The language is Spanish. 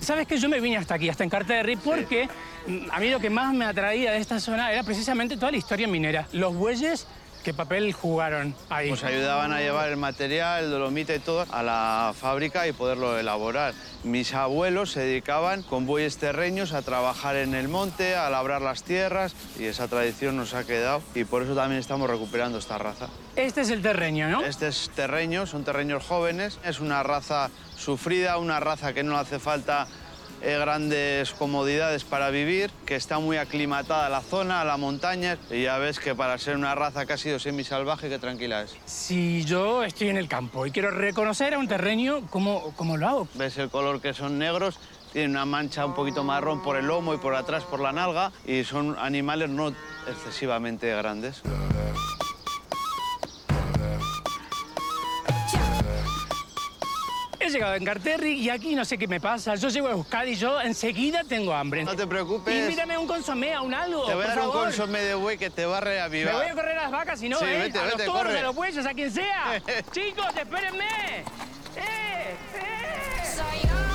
sabes que yo me vine hasta aquí, hasta Encarterri, porque a mí lo que más me atraía de esta zona era precisamente toda la historia minera. Los bueyes, ¿qué papel jugaron ahí? Pues ayudaban a llevar el material, el dolomita y todo, a la fábrica y poderlo elaborar. Mis abuelos se dedicaban con bueyes terreños a trabajar en el monte, a labrar las tierras, y esa tradición nos ha quedado y por eso también estamos recuperando esta raza. Este es el terreño, ¿no? Este es terreño, son terreños jóvenes, es una raza sufrida, una raza que no le hace falta grandes comodidades para vivir, que está muy aclimatada a la zona, a la montaña, y ya ves que para ser una raza que ha sido semisalvaje, qué tranquila es. Si yo estoy en el campo y quiero reconocer a un terreño, ¿cómo lo hago? ¿Ves el color que son negros? Tienen una mancha un poquito marrón por el lomo y por atrás por la nalga, y son animales no excesivamente grandes. He llegado a Encarterri y aquí no sé qué me pasa. Yo llego a Euskadi y yo enseguida tengo hambre. No te preocupes. Y mírame un consomé, a un algo, Te voy a por dar un favor. consomé de buey que te va a reavivar. Me voy a correr a las vacas y no, Sí, ¿eh? vete, a vete, los toros, corre. a los bueyes, a quien sea. Chicos, espérenme. ¡Eh! Soy yo.